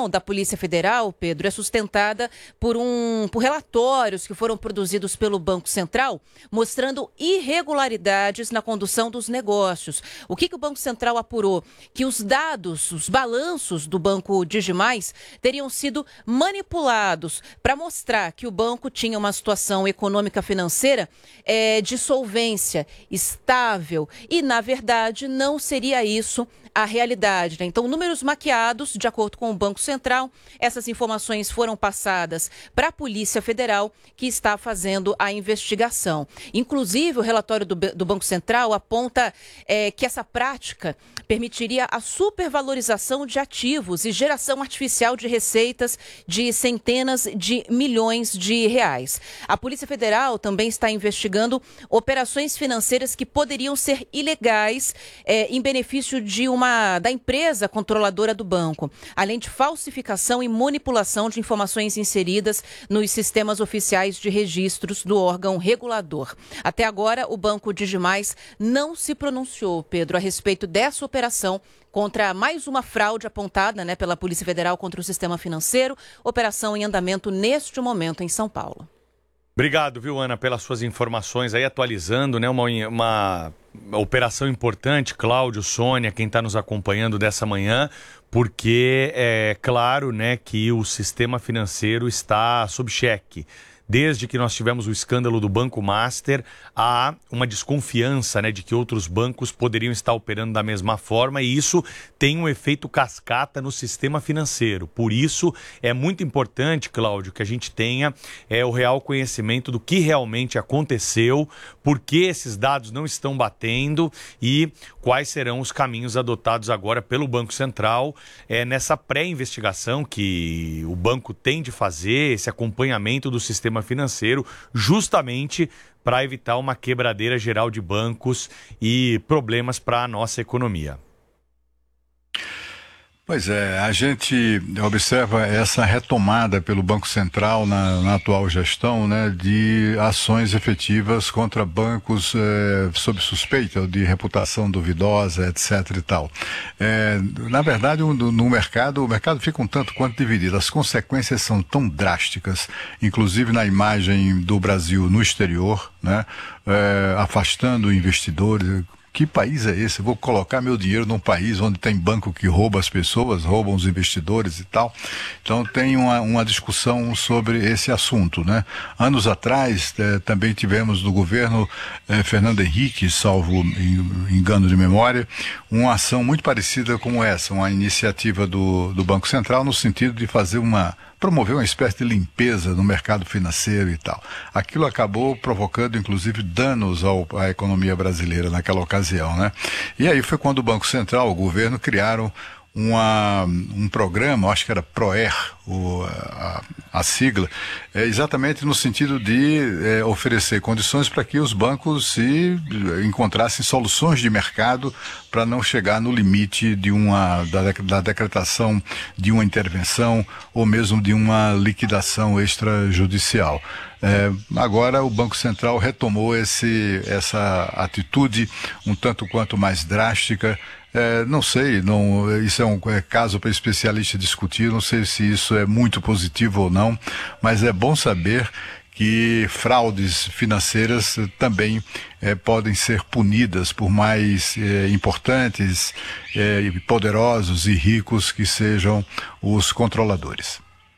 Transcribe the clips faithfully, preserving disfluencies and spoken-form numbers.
investigação da Polícia Federal, Pedro, é sustentada por, um, por relatórios que foram produzidos pelo Banco Central, mostrando irregularidades na condução dos negócios. O que, que o Banco Central apurou? Que os dados, os balanços do Banco Digimais teriam sido manipulados para mostrar que o banco tinha uma situação econômica financeira é, de solvência estável e, na verdade, não seria isso a realidade, né? Então, números maquiados, de acordo com o Banco Central, essas informações foram passadas para a Polícia Federal, que está fazendo a investigação. Inclusive, o relatório do, do Banco Central aponta é, que essa prática permitiria a supervalorização de ativos e geração artificial de receitas de centenas de milhões de reais. A Polícia Federal também está investigando operações financeiras que poderiam ser ilegais é, em benefício de uma da empresa controladora do banco, além de falsificação e manipulação de informações inseridas nos sistemas oficiais de registros do órgão regulador. Até agora, o Banco Digimais não se pronunciou, Pedro, a respeito dessa operação contra mais uma fraude apontada, né, pela Polícia Federal contra o sistema financeiro, operação em andamento neste momento em São Paulo. Obrigado, viu, Ana, pelas suas informações aí, atualizando, né, uma, uma operação importante, Cláudio, Sônia, quem está nos acompanhando dessa manhã, porque é claro, né, que o sistema financeiro está sob cheque. Desde que nós tivemos o escândalo do Banco Master, há uma desconfiança, né, de que outros bancos poderiam estar operando da mesma forma, e isso tem um efeito cascata no sistema financeiro. Por isso, é muito importante, Cláudio, que a gente tenha é, o real conhecimento do que realmente aconteceu, por que esses dados não estão batendo e quais serão os caminhos adotados agora pelo Banco Central é, nessa pré-investigação que o banco tem de fazer, esse acompanhamento do sistema financeiro, justamente para evitar uma quebradeira geral de bancos e problemas para a nossa economia. Pois é, a gente observa essa retomada pelo Banco Central na, na atual gestão, né, de ações efetivas contra bancos eh, sob suspeita de reputação duvidosa, etc e tal. É, na verdade, no, no mercado, o mercado fica um tanto quanto dividido. As consequências são tão drásticas, inclusive na imagem do Brasil no exterior, né, é, afastando investidores. Que país é esse? Eu vou colocar meu dinheiro num país onde tem banco que rouba as pessoas, roubam os investidores e tal. Então tem uma, uma discussão sobre esse assunto, né? Anos atrás, eh, também tivemos no governo eh, Fernando Henrique, salvo engano de memória, uma ação muito parecida com essa, uma iniciativa do, do Banco Central no sentido de fazer uma promover uma espécie de limpeza no mercado financeiro e tal. Aquilo acabou provocando, inclusive, danos ao, à economia brasileira naquela ocasião, né? E aí foi quando o Banco Central, o governo, criaram uma, um programa, acho que era PROER, o, a, a sigla, é, exatamente no sentido de é, oferecer condições para que os bancos se encontrassem soluções de mercado para não chegar no limite de uma, da, da decretação de uma intervenção ou mesmo de uma liquidação extrajudicial. É, agora o Banco Central retomou esse, essa atitude um tanto quanto mais drástica. É, não sei, não, isso é um é, caso para especialista discutir, não sei se isso é muito positivo ou não, mas é bom saber que fraudes financeiras também é, podem ser punidas, por mais é, importantes, é, poderosos e ricos que sejam os controladores.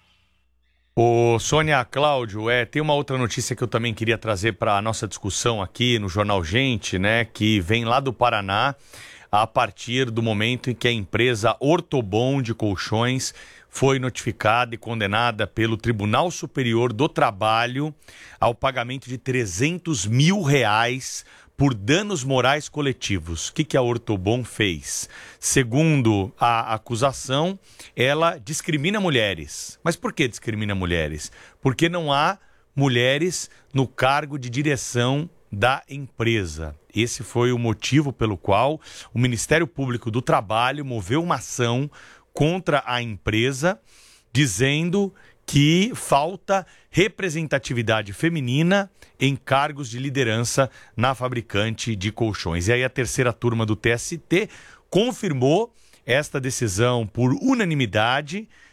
Ô, Sônia, Cláudio, é, tem uma outra notícia que eu também queria trazer para a nossa discussão aqui no Jornal Gente, né, que vem lá do Paraná, a partir do momento em que a empresa Ortobon de Colchões foi notificada e condenada pelo Tribunal Superior do Trabalho ao pagamento de trezentos mil reais por danos morais coletivos. O que, que a Ortobon fez? Segundo a acusação, ela discrimina mulheres. Mas por que discrimina mulheres? Porque não há mulheres no cargo de direção da empresa. Esse foi o motivo pelo qual o Ministério Público do Trabalho moveu uma ação contra a empresa, dizendo que falta representatividade feminina em cargos de liderança na fabricante de colchões. E aí a terceira turma do T S T confirmou esta decisão por unanimidade